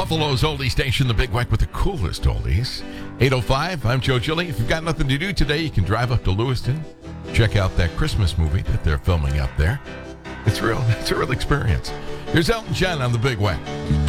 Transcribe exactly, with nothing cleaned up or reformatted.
Buffalo's oldie station, the Big Weck with the coolest oldies. eight oh five, I'm Joe Gilly. If you've got nothing to do today, you can drive up to Lewiston, check out that Christmas movie that they're filming up there. It's real. It's a real experience. Here's Elton John on the Big Weck.